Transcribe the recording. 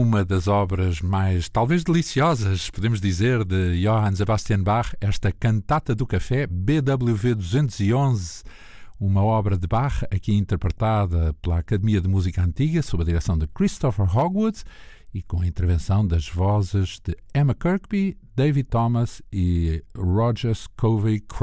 uma das obras mais, talvez deliciosas, podemos dizer, de Johann Sebastian Bach, esta Cantata do Café, BWV 211, uma obra de Bach aqui interpretada pela Academia de Música Antiga, sob a direção de Christopher Hogwood e com a intervenção das vozes de Emma Kirkby, David Thomas e Roger Scovey